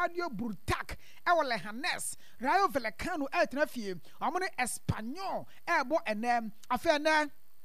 Estadio Brutak ewo Lehanes Rayo Vallecano etnafie amone Espanyol ebo enem afena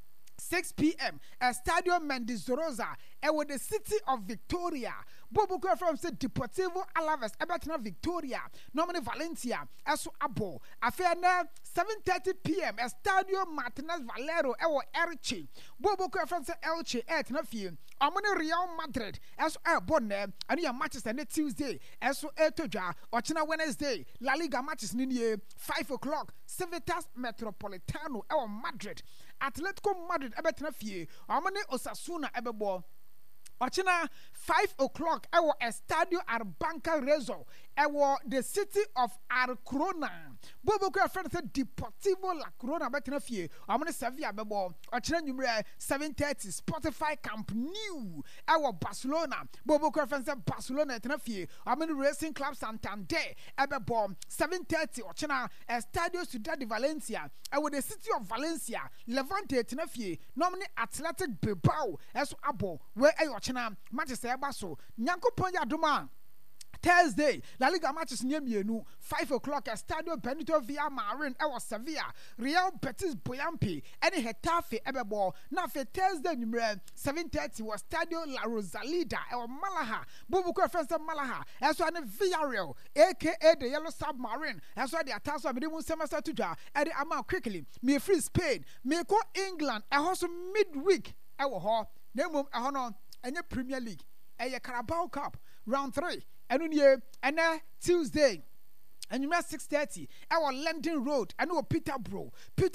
6 p.m. Estadio Mendizorosa with the city of Victoria. Bobo from said Deportivo Alaves Ebatna Victoria. Normally Valencia Esu Abo. Affair 7:30 p.m. Estadio Martinez Valero Ewo Elche. Bobo from said Elche etnafie. Amone Real Madrid Esu Bonne and your matches and Tuesday Esu Etoja or Wednesday La Liga matches Ninie 5 o'clock Civitas Metropolitano Ewo Madrid. Atletico Madrid ebetena fie amane Osasuna ebebo Ochina 5 o'clock ewo Estadio Arbanca Rezo ewo the city of Arcrona bobo ko friend say Deportivo La Corona betena fie amane Sevilla bebo ochina numere 7:30 Spotify Camp Nou ewo Barcelona bobo ko friend say Barcelona etena fie amane Racing Club Santander ebebo 7:30 ochina Estadio Ciudad de Valencia ewo the city of Valencia Levante etena fie normally Athletic Bilbao eso abo we ochina Manchester Baso Nyankopon Yadoma Thursday, La Liga matches near Mienu, 5 o'clock, Estadio Benito Villamarin, Ewa Sevilla, Real Betis Boyampi, any Hetafe Ebebo. Now for Thursday, 7:30 was Estadio La Rosalida, Ewa Malaha, Bubuko Friends of Malaha, as one Villarreal, aka the Yellow Submarine, as well the Ataso Medium Semester Tuja, and the amount quickly, me free Spain, me go England, a horse midweek, Ewa Ho, Nemo Ahono, and your Premier League, a Carabao Cup, round 3. And Tuesday, and you 6:30. Our London Road, and Peterborough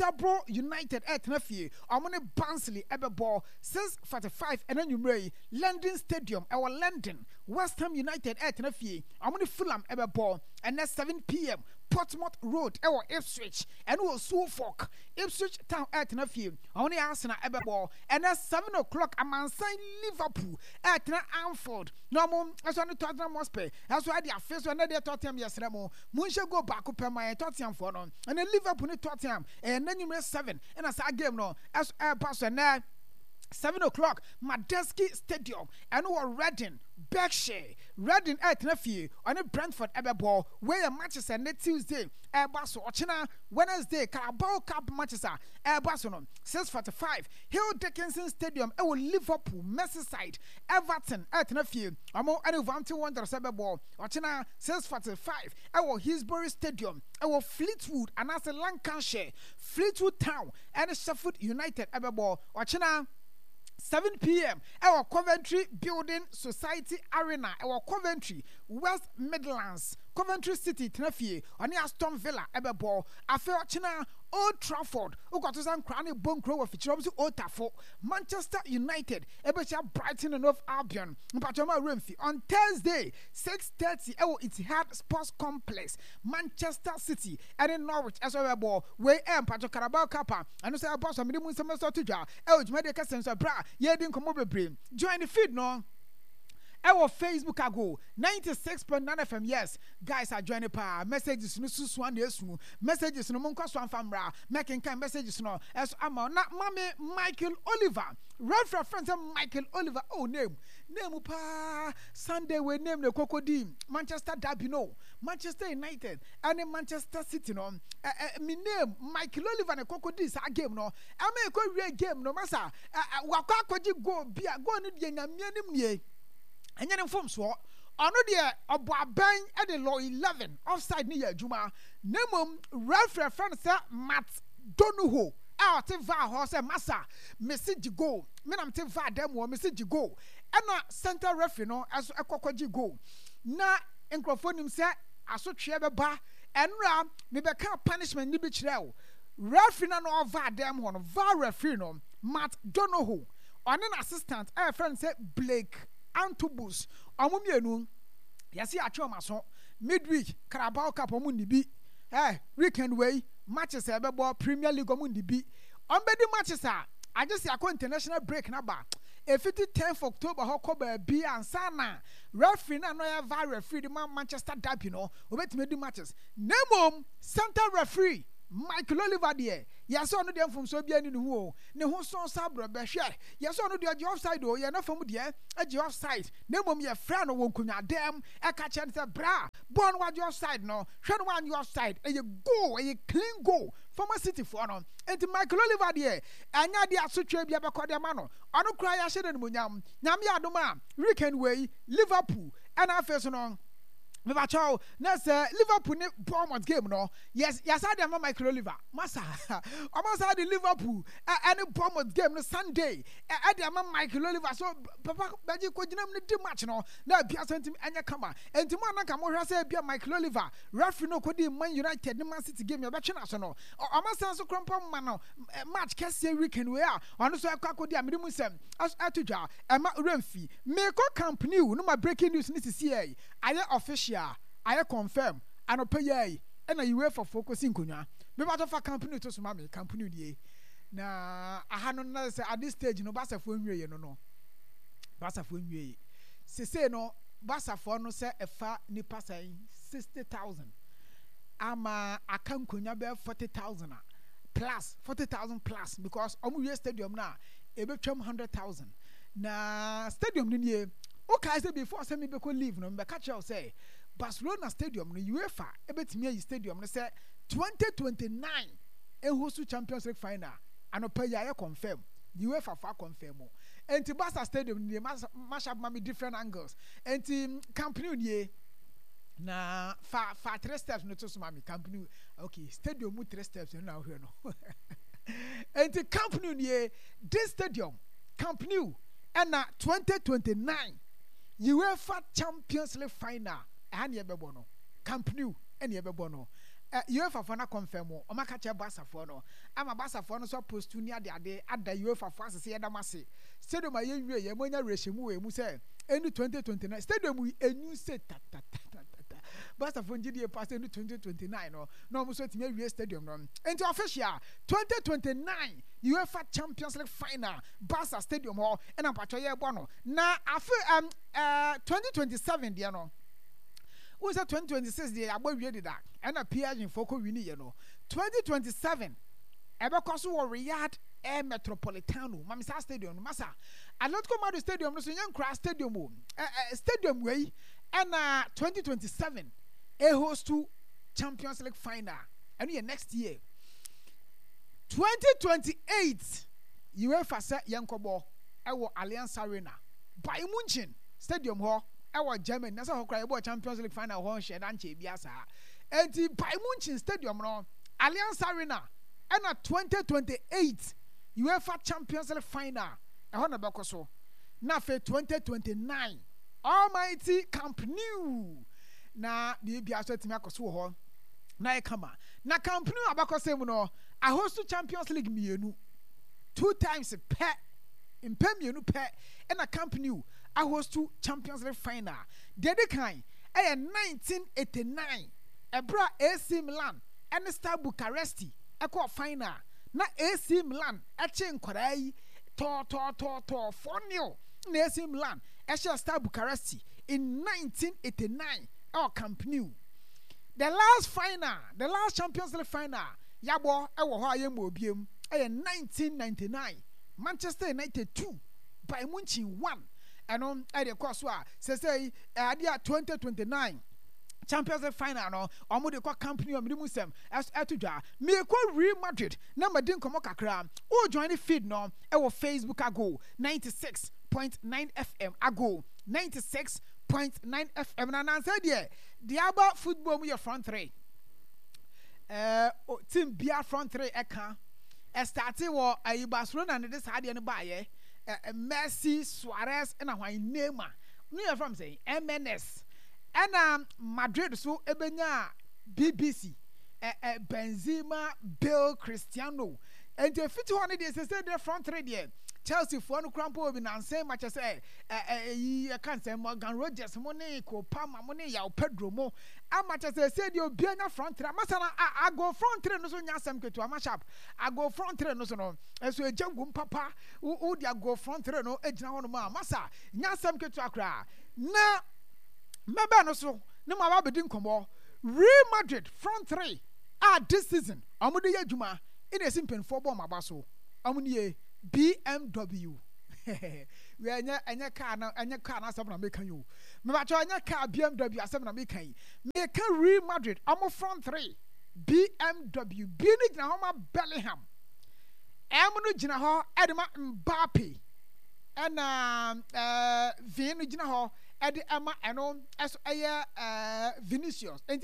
United at Nephew. I'm on a Barnsley Eberball 6:45, and then you London Stadium, our London West Ham United at Nephew. I'm on a Fulham Eberball, and that's 7 p.m. Portsmouth Road, our Ipswich, and Suffolk, Ipswich Town at Nephew. Only Arsenal Eberball, and that's 7 o'clock. I'm on Liverpool at Anfield. No more, as on the Tottenham Hotspur. That's why they are first one day Tottenham yesterday. Muncha go back up my Tottenham for them, and then Liverpool Tottenham, and then you miss 7. And as I game no, as a person now. 7 o'clock, Madeski Stadium, and we are Reading, Berkshire, Reading at Nephew, on a Brentford Eberball, where matches are next Tuesday, Airbus Ochina, Wednesday, Carabao Cup matches are Airbus 6:45, Hill Dickinson Stadium, and Liverpool, Merseyside, Everton at Nephew, Amo and Vanti Wonders Eberball, Ochina 6:45, our Hillsbury Stadium, our Fleetwood, and as a Lancashire, Fleetwood Town, and Sheffield United Eberball, Ochina 7 p.m. Our Coventry Building Society Arena, our Coventry, West Midlands, Coventry City, Tenafie, on Aston Villa, Eberball, Afeochina, Old Trafford, Ugotusan Cranny Bunkro of Fichroms, Old Trafford, Manchester United, Ebecha Brighton and North Albion, Patoma Renfrey on Thursday, 6:30, Etihad Sports Complex, Manchester City, and in Norwich, as well ball, where Pato Carabao Kappa, and also a boss of Minimum Semester Tuja, Medica Sensor Bra, Yedin Comobre. Join the feed, no? Our Facebook ago 96.9 FM. Yes, guys are joining pa messages no suswan yesu messages no monko swan famra making kind messages no as ama na mame Michael Oliver reference friend Michael Oliver name pa Sunday we name the Cocody Manchester Derby no Manchester United and Manchester City no me name Michael Oliver and Cocody sa game no ame ko real game no masa wakwa kwaji go bia go no de nyame nie and then from so on the Abuaban at the law 11 offside near Juma. Nemum reference friend Matt Donuho out of our horse and massa message go. Menam Tiva demo message go. And a center referee no as a cocoji go. Na encrophonium say as so cheba ba and ram me be punishment ni bichrew. Referee no va dem one va referee no Matt Donuho. On an assistant, a friend said Blake Antubus, Omumienu, Yasi Achomason, midweek, Carabao Cup Omundibi, weekend way, matches Ebebo, Premier League Omundibi. On bedi matches are, I just see a international break number. A 10th October, Hokoba B and Sana, referee, no va referee, the Manchester Derby, no, wait me do matches. Nemo, center referee, Michael Oliver, dear, Yaso no dem from so bia ni hu o. Ne ho son sabro be hwe. Yaso no de offside o, ye na fam de agi offside. Na mom ye fra no won kunya dem e ka che say bra. Born wa offside no. Hwe no wan offside. E ye goal, e ye clean goal. Former City for no. Enti Michael Oliver de anya de asotwe bia be kode ma no. Ono kra ya hye de no nyam. Nyam ya adoma weekend way Liverpool and after no me ba chow na say Liverpool ne Bournemouth game no yes I dey Michael Oliver massa almost had the Liverpool and Bournemouth game no Sunday I dey Michael Oliver so papa baji ko ginam ne di match no na bia sentim anya kama enti mo na kama hwa say bia Michael Oliver referee no ko di Man United ne Man City game ya be twe na so no almost so krompa ma no match kese weekend we a ono so akwa a medimu sem atudwa ema remfi me ko company no ma breaking news ni sisi e aye official I confirm and pay ye and you wait for focusing kunya me ba to fa company to so me company die na aha no na say at this stage no basafo nwie no basafo nwie se no basafo no say efa ni pasai 60,000 ama akankunya be 40,000 plus 40,000 plus because omu stadium na e be twam 100,000 na stadium ni nie o ka say before say me be ko leave no me catch you say Barcelona Stadium no UEFA ebetimi ayi stadium no say 2029 ehosu Champions League final anopa ya confirm UEFA for confirm o enti Barca Stadium ni mash up mami different angles enti Camp Nou ni na fa 3 steps no to so mami Camp Nou okay stadium mu 3 steps na ahwe no enti Camp Nou ni this stadium Camp Nou na 2029 UEFA Champions League final and ye bebo no Camp Nou and ye bebo no UEFA for na confirm o ma ka che Barca for no ama Barca for no so post ni ade ada UEFA for say da mase stadium aye wie ye monya rehemu we mu say enu 2029 stadium enu say ta Barca for ngidi e pass enu 2029 no mo so timi wie stadium no enti official 2029 UEFA Champions League final Barca Stadium ho and apacho ye bo no na afi 2027 dia no we say 2026 dia agba wie dida and a PSG foko wini ye no 2027 ebe koso wo Riyadh Air Metropolitano Mamisa Stadium no masa Atletico Madrid Stadium no so yan kra stadium o stadium we and 2027 a host to Champions League final and next year 2028 UEFA say yankobo ewo Allianz Arena Bayern Munich Stadium ho ewo Germany na say ho kra e Champions League final ho share dan che bia sa enti Bayern Munich Stadium no Allianz Arena and 2028 UEFA Champions League final e ho na bekoso na fe 2029 Almighty Camp Nou na the bia so timi akoso ho na e kama na Camp Nou abakose mu no a host to Champions League mienu 2 times per in per mienu per and a Camp Nou a host to Champions League final dedi kan 1989 ebra AC Milan and Star Bucharesti e ko final na AC Milan e che nkora yi to 4-0 na AC Milan e share Star Bucharesti in 1989 or Camp Nou. The last Champions League final yabo ewo ho ayemo obiem 1999 Manchester United 2 Bayern Munich 1 and the course wa say adia 2029 Champions League final no omo de kwa Camp Nou amdi musem as atudwa me ko Real Madrid na madin komo kakra o join the feed no ewo Facebook ago 96.9 FM ago 96.9 FM na nan say the aba football mu your front three team bia front three eka started wo ayi Barcelona ne this hade ne baaye Messi Suarez and Neymar no you from say MNS and Madrid so ebenya BBC Benzema Bale Cristiano and the 51 days say the front three there Chelsea for no crampo obi na say match say I can't say Morgan Rogers money ko Palmer money ya Pedro mo match say the obi na front three masana I go front three no so nya sam ketu amashap I go front three no so no so ejangum papa who dia go front three no ejina ho no ma masa nya sam ketu akra na meba no so no ma ba bedin komo Real Madrid front three this season amude yadwuma in a simple for bomb abaso amuni BMW we anya car na asem na make you me ba cho anya car BMW asem na make yi me ka Real Madrid amo front 3 BMW bi ni gina ho ma Bellingham em no gina ho edema Mbappe and Vin gina ho edi ama eno eso Vinicius and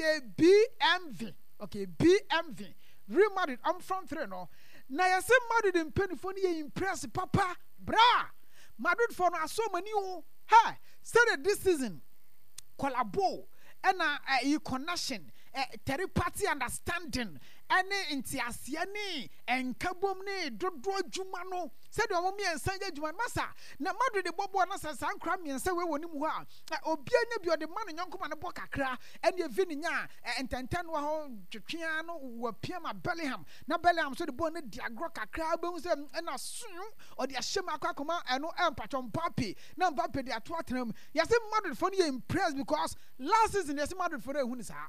BMV okay BMV Real Madrid am front 3 no na yase Madrid in penifo ni impress papa bra Madrid for no so many o ha said this season collabo and a connection third party understanding any intiasia ni enkabom ni dodo adwuma no said o mo miensan adwuma masa na Madrid de bobo na san kra miensan we woni mu ha obi anya bi o de man nyonkoma ne bo kakra ene evi ni nya ententen wa ho twetwea no wa piama Bellingham na Bellingham so de bo ne diagro kakra be hu se na sun o de ahyem akakoma eno empacho Mbappe na Mbappe de ato atenam yase Madrid for no impressed because last season yase Madrid for hu ni sa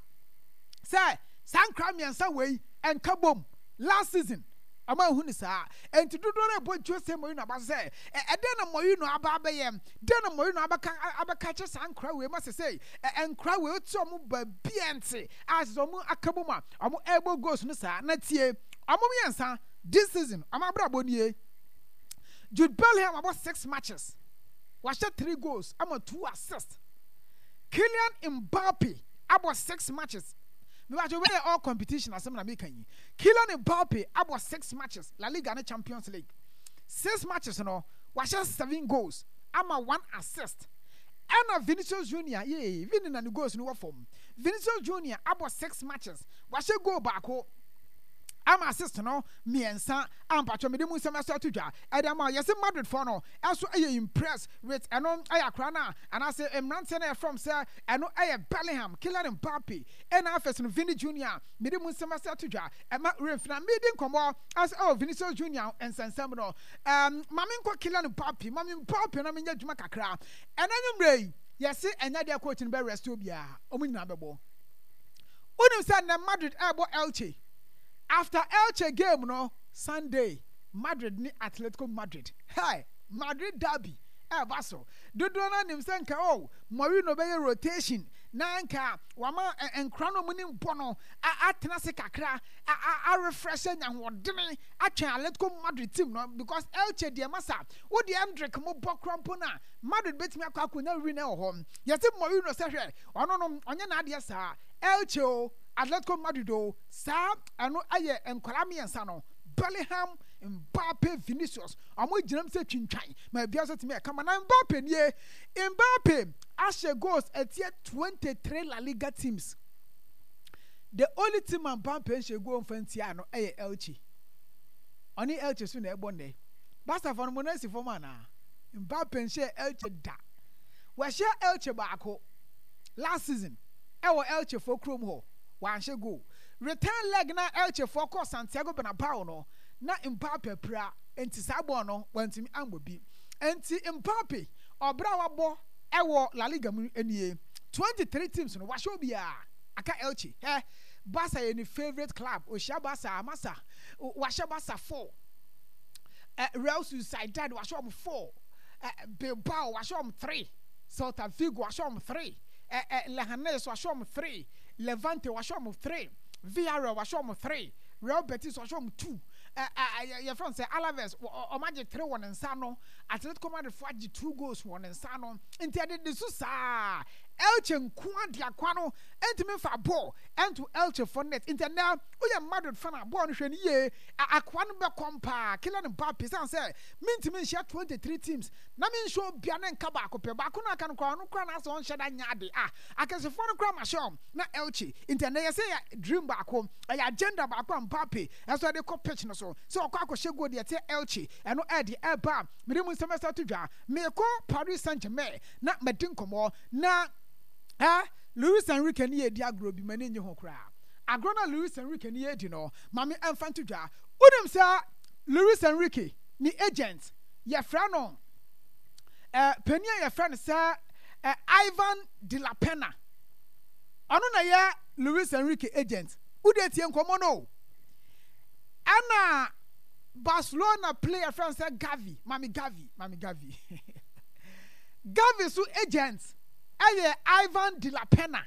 say san kra miensan we enkabom last season ama hu ni sa enti dodo na bo Jose Mourinho aba say eden na Mourinho aba bayem den na Mourinho abaka che san kra we ma say enkra we otu omo ba biente as omo akaboma omo ebo goals no sa na tie omo miensan this season ama bra bonie Jude Bellingham about 6 matches was 3 goals ama 2 assists Kylian Mbappe about 6 matches we are all competition as na make yi Kylian Mbappe about 6 matches La Liga and Champions League 6 matches no was 7 goals ama 1 assist and Vinicius Junior Vini na goals no form Vinicius Junior about 6 matches was goal back I'm assist no miensa ampacho me dem semester to dwa edama yes Madrid for no also impressed with eno ayakra na and I say emrante na from say eno Bellingham Kylian Mbappe and afes no Vini Junior me dem semester to dwa e ma refina me din komo as Vinicius Junior and sensam no mami nko Kylian Mbappe mami Mbappe na me nya dwuma kakra enanyumre yes enya dia coach no be rest obia omunyina bebo unim say na Madrid ebo Elche. After Elche game, no Sunday, Madrid ni Atletico Madrid. Hey, Madrid derby. Baso. Dodona nimsenka Mourinho be rotation. Nanka wama enkrano muni mpono atena se kakra a refresh nya hodene a twen Atletico Madrid team no because Elche de masa wo de Endrick mo bokrampo na Madrid betimi akwakonya win e ho. Yesi Mourinho se hwe ono no onye na ade sa Elche Atletico Madrid sa ano aye enkwala miensa no Bellingham Mbappe Vinicius amo ginam se twintwan ma bia so timi e kama na Mbappe nie Mbappe ashe goals at 23 La Liga teams. The only team Mbappe she go mfantia no eye Elche oni Elche so na ebonde basta for mo na si for man na Mbappe she Elche da we she Elche baako last season e wo Elche for Chrome ho wan she go return leg na Elche for course Santiago Bernabeu no na Mbappe pra enti sabo no wantimi ambobi enti Mbappe obra wabo ewo La Liga mu enie 23 teams no washo bia aka Elche Barca any favorite club Osha Barca Amasa washa Barca 4 Real Sociedad washo 4 Bilbao washo 3 Celta Vigo washo 3 Leganés washo 3 Levante washo 3 Villarreal washo 3 Real Betis washo 2 your friend say Alaves o maje 3-1 nsano Atletico Madrid faji 2 goals 1 nsano enti de susa Elche nkoa dia kwano entime fa ball ento Elche for net enti na oya Madrid fan ball no hwe ni ye akwano be kompa Kylian Mbappe say mintime share 23 teams na me show bia na nka ba ko pe ba ko na aka no kwa na so on sheda nya ade akase for no kwa ma show na Elche enti na ye say dream ba ko ya agenda ba ko Mbappe eso de ko pitch no so okwa akoshe go de te Elche eno edi eba me mu semester to dwa me ko Paris Saint-Germain na medin komo na Luis Enrique ni edi agro bi mani nyi ho kra agro na Luis Enrique ni edi no mami emfanto dwa unim sa Luis Enrique ni agent ye fra no penia ye fra no sa Ivan de la Pena ono na ye Luis Enrique agent ude tie nkomo no Anna Barcelona player friend said Gavi. Gavi so agents Ivan de la Pena.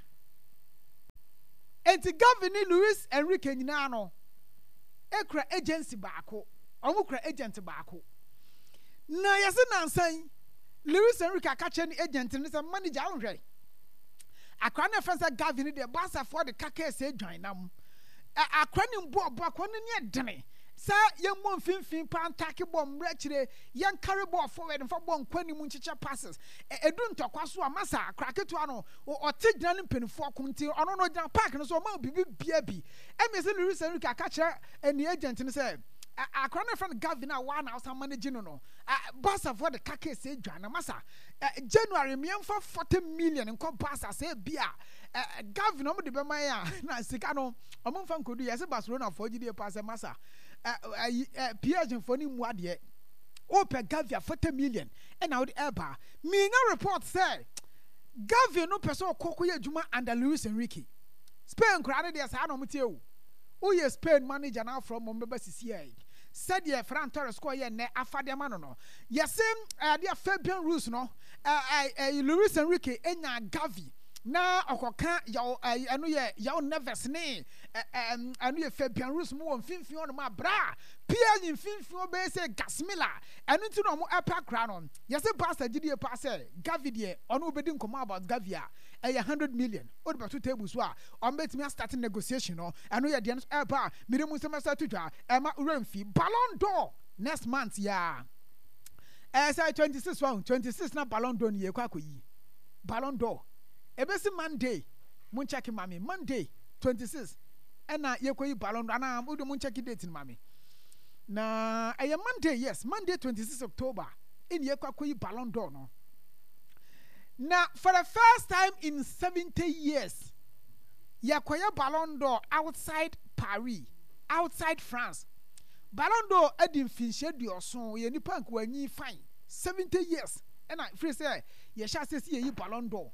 Enti Gavi ni Luis Enrique nyina no ekra agency baako omo kra agent baako na yesi nansan Luis Enrique akache ni agent ni se manager onhwe akra na friend say Gavi ni de Barca for the kaka se dwan nam akra ni mbo akwa ni edene sa yemmo mfimfin pan take bom brechire yen carry ball forward mfa ball nkwani mu nchicha passes edu ntokwa so amasa akra ketua no o tigina ni mpenifo akunti ono no gyan park no so ma bibi bia bi emese Luis Enrique akache eni agent ni say akra na friend Gavi na wa na asa manage no Barca for the kaka se dwan amasa January miemfa 40 million nko Barca say bia Gavi no mo de be man ya na sika no omo mfa nkodu yese Barcelona for gidi pass masa PSG for ni muade open Gavi 40 million and out eba me na report say Gavi no person kokoye adwuma under Luis Enrique Spain crowd dey say no mtie o ye Spain manager now from Mombeba CCA said ye Ferran Torres score ye ne afade ma no yes dia Fabian Ruiz no Luis Enrique enya Gavi na okoka yaw anu ye yaw nervous ne anu ye Fabian Ruiz mo mfimfin on ma bra PSG mfimfin be say Gasmila anu ti no mo epa kra no yes Barca gidie pa say Gavi de ono obedi nkomo about Gavi a 100 million o de two tables so on betimi start negotiation no anu ye de epa mire mu semester tutwa ema uremfi Ballon d'Or next month ya say 26 na Ballon d'Or ni ye kwa koyi Ballon d'Or ebesi Monday mun check mami Monday 26 ena yekoyi Ballon d'Or na udo mun check date ni mami na Monday yes Monday 26 October in yekoyi Ballon d'Or no na for the first time in 70 years yekoyi Ballon d'Or outside Paris outside France Ballon d'Or edin finche dioson ye nipa nko anyi fine 70 years ena free say ye sha say ye Ballon d'Or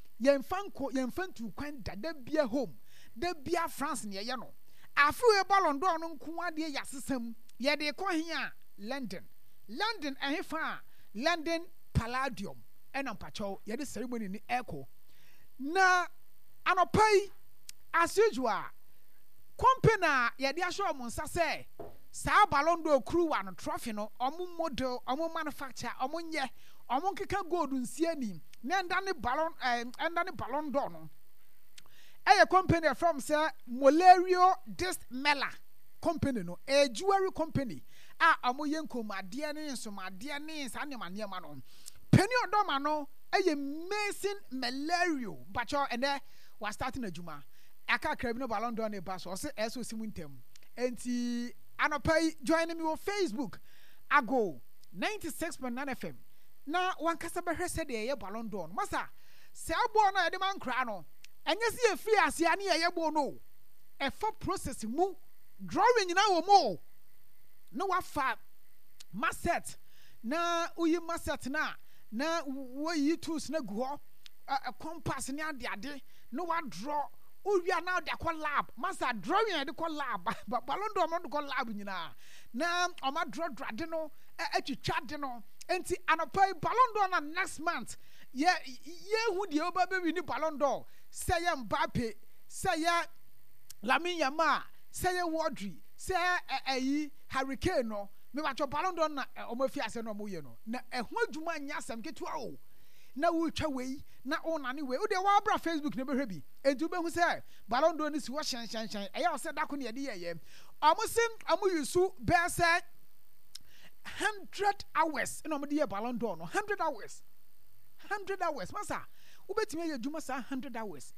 yemfantu kwan da bia home da bia France ne ye no afu e Ballon d'Or no nko ade yasesam ye de ko hia London ehefa London Palladium ena mpacho ye de ceremony ni echo na anopai as usual company ye de asho mo nsa say sa Ballon d'Or crew an trophy no omo model omo manufacture omo nye omo nkeka gold nsia ni na ndane Ballon d'Or no a company from say Molerio Dist Mela company no a jewelry company omo yenkomade ne nsomade ne sanema no penny odoma no Mason Molerio bacho ene was starting adwuma aka krabi no Ballon d'Or ne ba so say eso simuntem enti anopai join me on Facebook ago 96.9 FM na wankasa behwe se de ye Ballon d'Or masa se abo na ye de man kra no enye se ye free asia na ye bo no e for process mu drawing na wo mo no wa fa maset na uyi maset na wo yi tools na gu ho a compass ni ade no wa draw uwia na de call lab masa drawing de call lab Ballon d'Or no de call lab nyina na o ma draw de no atwitwa de no enti anopai Ballon d'Or na next month ye hu de oba be ni Ballon d'Or say Mbappe say Lamine Yamal say Rodri say Hurricane no me ba cho Ballon d'Or na o ma fi ase no mo ye no na eho adwuma nya asem ketua o na wo twa wei na ona ne wei o de wa bra Facebook ne behwe bi enti be hu say Ballon d'Or ni si wo shan eya o say dako ne de ye omo yusu be say 100 hours in the Ballon d'Or no 100 hours masa ubetimi ye djuma sa 100 hours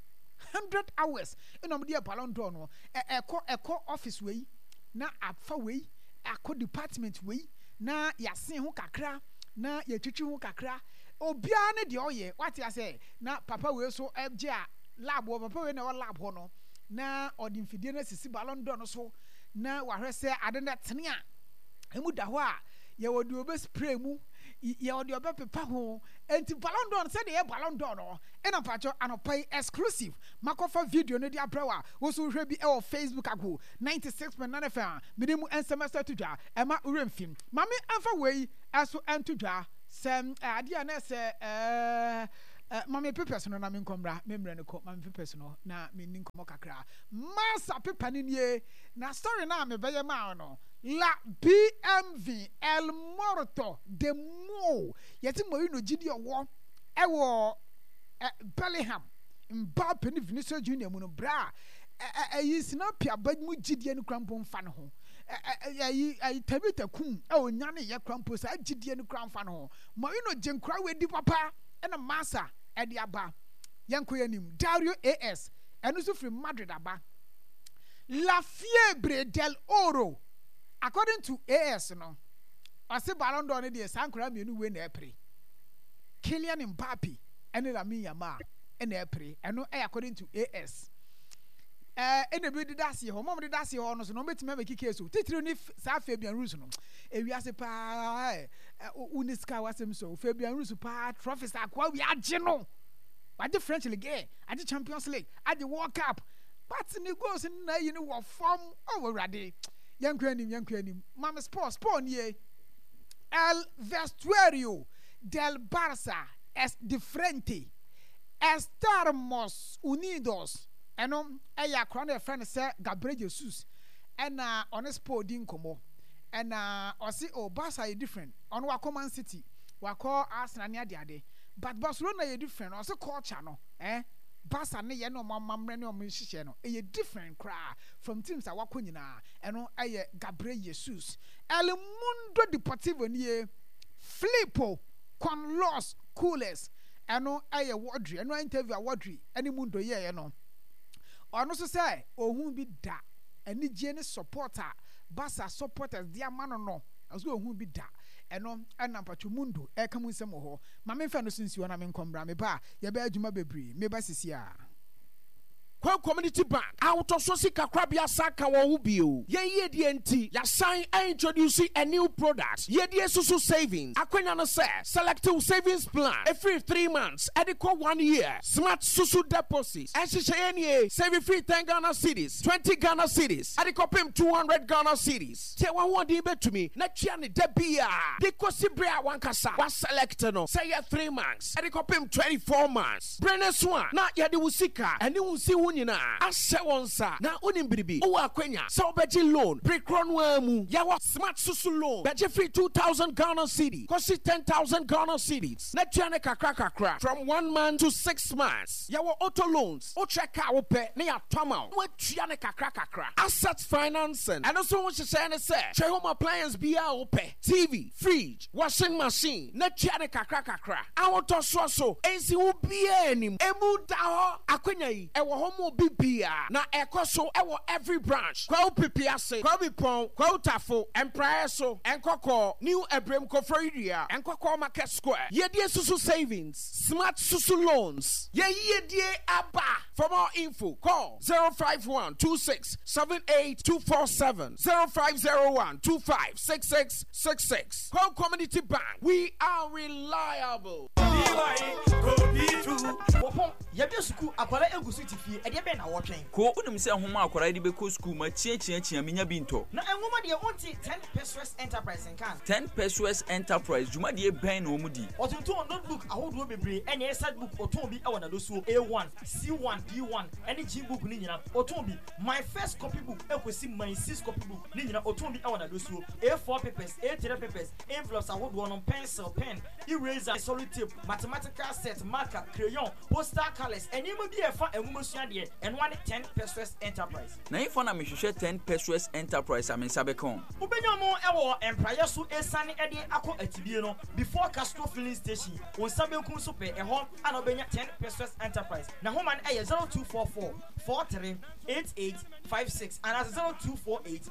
in the Ballon d'Or no eko office we na afa we ako department we na yasen ho kakra na yetwitwi ho kakra obia ne de oye what ya say na papa we so ebje a lab wo papa we na lab ho no na odimfidie na sisi Ballon d'Or no so na wahwe se ade na tene a emu da ho a ye wodi obe spray mu ye odi obepepa ho enti Ballon d'Or say dey Ballon d'Or no ena pacho anopai exclusive makofa video no di abrawa wo so hwe bi e o Facebook ago 96.9 FM minimum semester to dwa ema uremfim mame amfa wei aso ento dwa sem ade na se mame papers no na me nkombra memre ne ko mame papers no na me nin komo kakra masa paper ni nie na story na me beye ma no la BMW El Morto de Mo yeti mo no gidi owo ewo Bellingham Mbappe ni Vinicius Junior mu no bra yi sinapia bad mu gidi no krampo mfa ne ho ayi tabita kum onya ne ye krampo sa gidi no kramfa ne ho mo no jenkra we di papa na masa edi aba yanko yanim Dario AS enu so from Madrid aba La Fiebre del Oro according to AS no ase Ballon d'Or ne de sankra mienu we na epre Kylian Mbappe ene Lamine Yamal ene epre eno according to AS ene bi de dase ho mom de dase ho no so no betime make case so titiri ni sa Fabian Ruiz no ewiase pa uniska wasem so Fabian Ruiz pa trophies akwa wi age no ade French League ade Champions League ade World Cup but ni goals na yi ni wo form awurade yankwanim mama sport nie El Vestuario del Barça es diferente estamos unidos eno eya kra na friend say Gabriel Jesus ena on sport din komo ena osi o Barca is different on wa Man City wa call Arsenal ne ade but Barcelona is different osi culture no Barca ne ye no mamre ne o nhihye no e different cra from teams that wako nyina eno eye Gabriel Jesus El Mundo Deportivo nie Filippo con los Coolers eno eye Wadri eno interview Wadri eni Mundo ye no ono so say ohun bi da eni je ne supporter Barca supporters dia mano no aso ohun bi da eno ena pacho Mundo e kam nsem ho ma me fa no sinsi wona me nkombra me ba ye ba adwuma bebre me ba sisia Kwa Community Bank out of Sosika Krabia Saka wo bio ye die enti ya sign introduce a new product ye die susu savings akwanya no say selective savings plan every 3 months ediko 1 year smart susu deposits and shisheye save free 10 Ghana cedis 20 Ghana cedis ediko pim 200 Ghana cedis te wa won de betumi na twia ne da bia de kosibre a wankasa wa select no say 3 months ediko pim 24 months breneso na ye de wusika eni wunsi nyina ashe wonsa na onimbiribi o akwanya so beji loan precron wamu yawa smart susu loan beji free 2000 Ghana cedi kosi 10,000 Ghana cedis na tuane kakra from 1 month to 6 months yawa auto loans o check out wo pe na ya toma wo tuane kakra asset financing and also what you say na say che home appliance bia wo pe TV fridge washing machine na tuane kakra awoto so ensi wo bia enim emu da ho akwanya yi e wo homo bibia na ekoso ewo every branch kwa upipiase kwa bipon kwa utafo empire so enkoko new ebrem kofroidia enkoko market square yedie susu savings smart susu loans yedie aba. For more info call 05126782247 0501256666. Call Community Bank, we are reliable. Yabia school akwara egusu tifie e de be na wotwen ko unum se homa akwara de be ko school ma chia menya binto na enwoma de onti 10 pesos enterprise kan 10 pesos enterprise juma de ben na omudi otunto notebook ahodo bebre ene esad book oton bi e wona do so A1 C1 D1 ene G book ni nyina oton bi my first copy book ekosi my 6 copy book ni nyina oton bi e wona do so A4 papers A3 papers envelopes ahodo on pencil pen eraser sellotape mathematical set marker crayon poster colors enima bi e fa enwumasua de and 10 pesos enterprise na ifo na mehwehwe 10 pesos enterprise amensa bekon ubenya mo ewo empire so esane ede akọ atibie no before Castro filling station on sabenkun so pe eho ana obenya 10 pesos enterprise na homa na 0244 438856 and 0248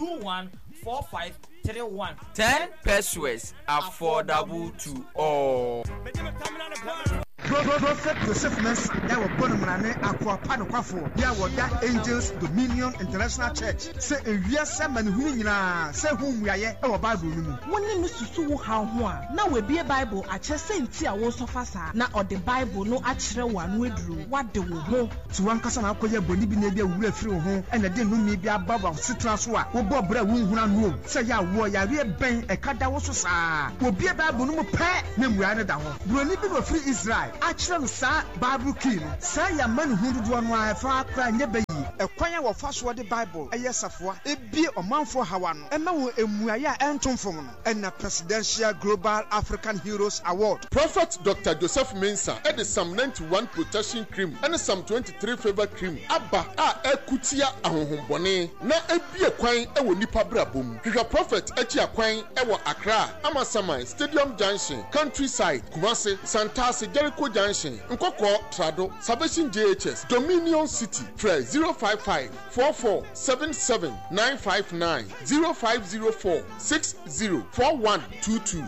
214531 10 pesos affordable to all. Prophet Joseph Mensah that were born in Manane Aqua Panoquafo. Ya wada Angels Dominion International Church. Say a yes, man who say whom we are yet our Bible. One name Susu how now we be a Bible at Chessentia was of us now or the Bible no actual one withdrew. What do we go to one cousin? I'll call your body be near we through home and I didn't know maybe a bubble of citrus wa or Bob Bra womb. Say ya warrior, we bang a cat that was so will be a Bible no pet name we are down. We'll live in free Israel. Actually, sir, Bible King. Say ya man who do one wife for a neighbor. A choir of first word the Bible, a yes of what it be a man for Hawan, and now a Muaya Anton from and a Presidential Global African Heroes Award. Prophet Dr. Joseph Mensah had some 91 protection cream and some 23 favor cream. Abba, Kutia Ahombone, na a quine, a Nipa Brabum. The prophet Etia Quine, Ewa Accra, Amasamai, Stadium Junction, Countryside, Kumasi, Santasi, Jericho Junction, Nkoko, Trado, Salvation JHS, Dominion City, Fred 055 4477 959 0504 604122.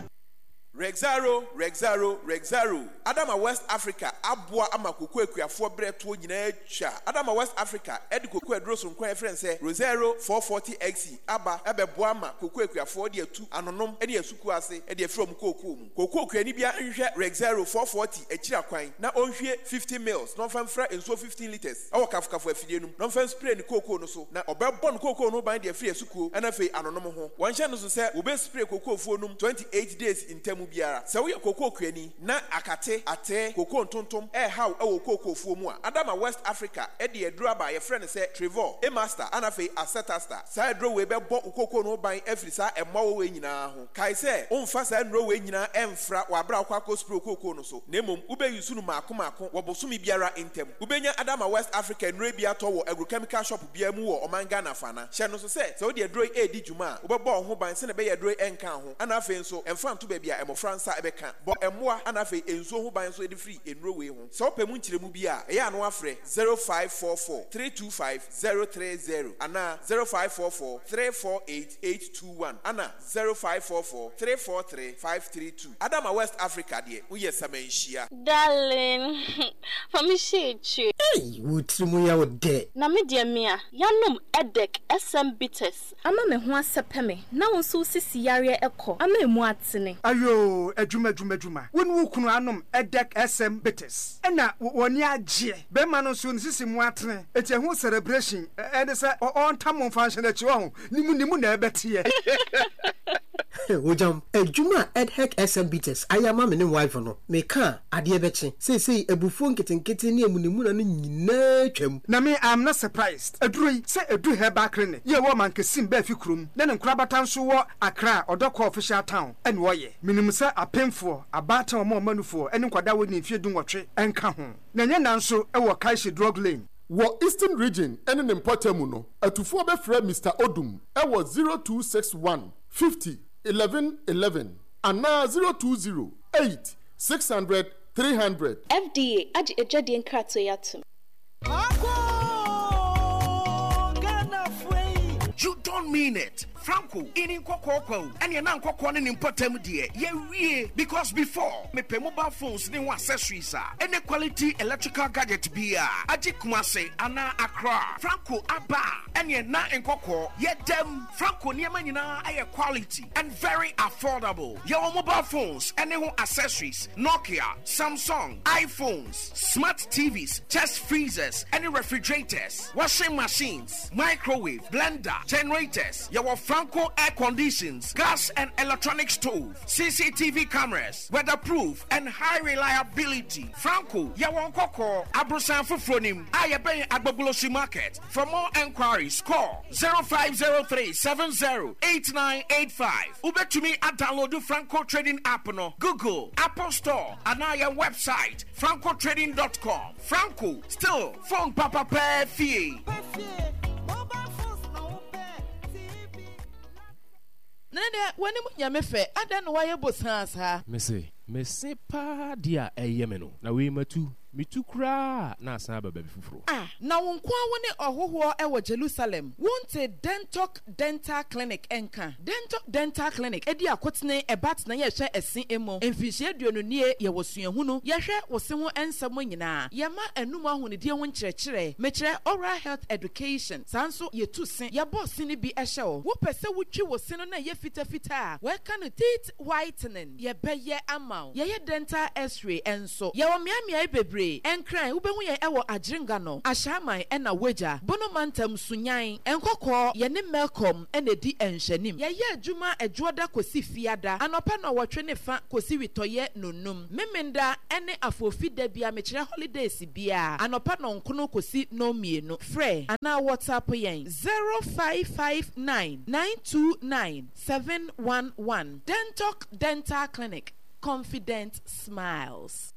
Rexaro. Adama West Africa, Abua Amakuku Equiafo Breto Ginecha. Adama West Africa, Edikuku Edrosun Kwa friend say Rosero 440XE, Abba, Buama, Kuku Equiafo, dear 2, Anonom, Edia Sukuase, Edia from Kokum. Koko Kenibia Rexaro 440, Echira Quine, now on here 50 mils, non fan fra and so 15 liters. Our Kafka for Fidenum, non fan spray and cocoa no so. Now, Obabon Coco no bind their free Suku, and a fay Anonomo. One channel to say, Ube spray Coco Fonum 28 days in Temu. So we are cocoa queni na akate ate cocoa tontom how our cocoa fumua. Adama West Africa, Eddie Draba, your friend said Trevor, a master, anafe, a setasta. Side row weber bought cocoa no buying every sa and more way in a Kai say, on fast and row in a emfra, wabra quacos pro cocoa no so. Nemum, Ube Yusuma Kumako, Wabosumi Biara intem. Ubenya Adama West Africa and Rabia Tower, agrochemical shop, Biamu or Mangana Fana. Shanos said, so dear Dre A. Dijuma, Ubabo, who by Senabay Dre and Kahu, and I feel so, and fun to baby, I'm France Ebeka, but a more anafe and so who buys so free in Rowe. So Pemunchi Mubia, a no afre 0544 325 030, Anna 0544 348 821, Anna 0544 343 532. Adama West Africa, dear, we are Samenshia. Darling, for me, shade you. Hey, would Simuya would de. Na me dear Mia, Yanum Edek SM Bitters. Ama me ho asepeme. Na wonso sisi yare eko. Ama emu atene. Ayo, Juma. When we can anum Edek SM Bitters. And now, 1 year G. Bemano soon sisi muatre. It's a whole celebration. And it's on time function at you own. Nimu nebetia. Ojam, Juma Edhek SM Bitters. I am a man wife no. Me can, adia betting. Say, a buffon getting near Munimuna nature. Na me, I'm not surprised. A dream, say a dream her back in. Your woman can sim befikrum. Then in Crabatan so Accra or Dock official town. And why? Minimusa a painful, a batter or more money for, and Quada would if you do what and come home. Nanyan so a Wakaishi drug lane. Wa Eastern Region and an importemuno. A to former friend Mr. Odum. I was 0261 50 11 11 and now 020 8 600 300. FDA, Aji Ejadi and Kratsoyatum. You don't mean it. Franco, in Coco, and your non coconin in Potem dear. Yeah, because before me pay mobile phones, new accessories, any quality electrical gadget beer. Ajikumase, Anna Accra, Franco Abba, and your na in Coco, yet them Franco near manina a quality and very affordable. Your mobile phones, any accessories, Nokia, Samsung, iPhones, smart TVs, chest freezers, any refrigerators, washing machines, microwave, blender, generators, your Franco air conditions, gas and electronic stove, CCTV cameras, weatherproof and high reliability. Franco, Yawon Koko, Abrosan Fufronim, Ayabe Agbabulosi Market. For more enquiries, call 0503 708985. Ube to me at download the Franco Trading app no Google, Apple Store, and our website, francotrading.com. Franco, still phone Papa Pay Fee. Nene, when you me fe, I don't know why you both ha. Messy pa dia a yemeno. Na we matu mitu kura na asan baba bi fufuro. Na wo nko awone ohoho e wo Jerusalem. Wonte Dental Clinic enka. Dental Clinic edi akotene ebat na ye hwe esen emo. Emfihie aduonu nie ye wo suahunu. Ye hwe wo se ho ensam nyina. Ye ma anum ahonedie ho nkyerɛkyerɛ. Mekyrɛ oral health education. Sanso ye tu sen. Ye boss ni bi ehye wo. Wo pese wotwi wo se no na ye fita. We ka no teeth whitening. Ye beye ama. Ye dental x-ray enso. Ye wo miamia bebre. Enkran wo behu ye ewo agringa no. Ashaman ena weja. Bono mantam sunyan. Enkokɔ ye ne Melcom ena di enhyanim. Ye adwuma adwoda kosi fiada. Anopa no wotwe ne fa kosi witoye nonum. Memenda ene afofida bia mekyerɛ holidays bia. Anopa no nkono kosi no mienu. Frɛ ana WhatsApp yen 0559-929-711. Dental Clinic. Confident smiles.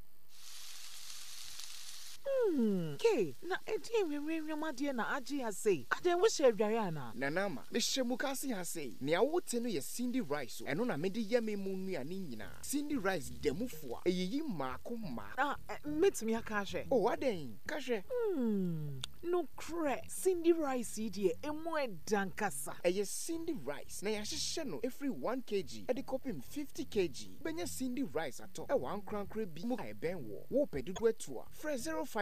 Ke na edi enwenwenwamade na agi ha sei. Aden wo hye adware ana. Nanama, me hye mukasi ha sei. Nea wote no ye Cindy Rice. Eno na mede ye me mu nuane nyina. Cindy Rice demufo a eyiyi maako ma. Metumi aka hwe. Oh, aden, ka hwe. No cre. Cindy Rice die emu edankasa. Eye Cindy Rice na ya hye no every 1 kg. E de kopim 50 kg. Benya Cindy Rice ato. E wan krankra bi mu ben wo. Wo pedudu atua. Fresh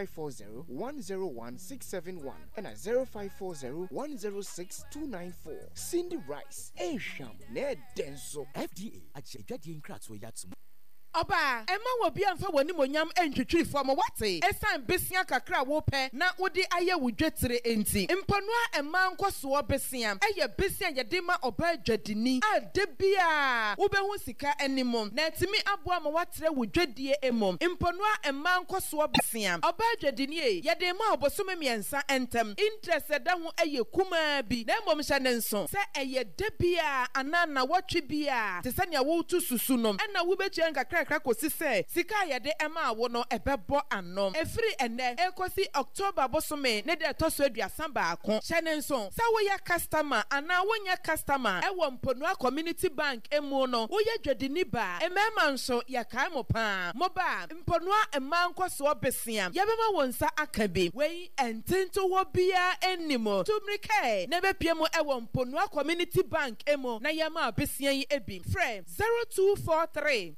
0540-101-671 and at 0540-106-294. Cindy Rice, Sham, Ned Denso, FDA, at Jadian Kratso Yatsum. Oba, Emma will be on for one monyam and tree from a wate. Esan Bessia Kakra wope, na udi aya would jetre enti. Imponua and manco so besiam. Aya Bessia Yadima oba Jadini. Ah, debia. Ube Wusika anymore. Natimi Abuama watre would jedie emom. Imponua and manco so besiam. Oba Jadini, Yadema obosumemiansa entem. Interested down aya kuma bi. Nemom shanenson. Say aya debia, anana watchibia. Tesania wotu susunum. And na wube jenga Krakosi say, Sika yade Emma wono ebebo anom. Every ene ekosi October bosome ne de toso dua samba akon. Shanenson, sa wo ya customer ana wo nya customer e wo Mponua Community Bank emu no. Wo ye dwedini ba. Emema nso ya kai mo pa. Moba Mponua emanko so besia. Ya bema wonsa akabe. We entento wo bia enimo. Tumrike ne be pie mo e wo Mponua Community Bank emu na ya ma besia yi ebi. Frame 0243